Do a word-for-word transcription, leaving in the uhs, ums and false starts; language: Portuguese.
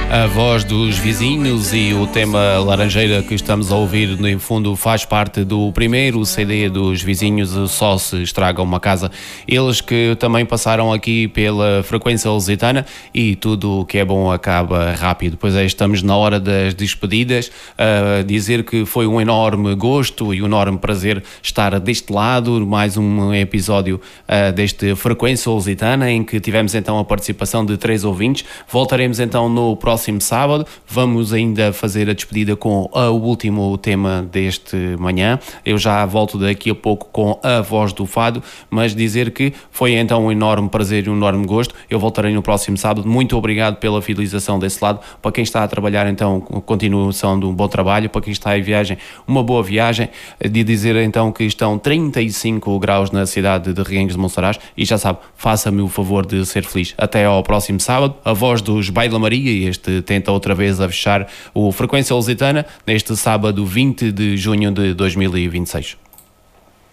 A voz dos vizinhos e o tema Laranjeira que estamos a ouvir, no fundo, faz parte do primeiro C D dos vizinhos, Só Se Estraga Uma Casa. Eles que também passaram aqui pela frequência lusitana e tudo o que é bom acaba rápido. Pois é, estamos na hora das despedidas. A dizer que foi um enorme gosto e um enorme prazer estar deste lado, mais um episódio uh, deste Frequência Lusitana, em que tivemos então a participação de três ouvintes. Voltaremos então no próximo sábado. Vamos ainda fazer a despedida com o último tema deste manhã. Eu já volto daqui a pouco com a voz do fado, mas dizer que foi então um enorme prazer e um enorme gosto. Eu voltarei no próximo sábado. Muito obrigado pela fidelização desse lado. Para quem está a trabalhar, então, continuação de um bom trabalho. Para quem está em viagem, uma boa viagem. De dizer então que estão trinta e cinco graus na cidade de Reguengos de Monsaraz e já sabe, faça-me o favor de ser feliz. Até ao próximo sábado. A voz dos Baila Maria, e este tenta outra vez a fechar o Frequência Lusitana neste sábado vinte de junho de dois mil e vinte e seis.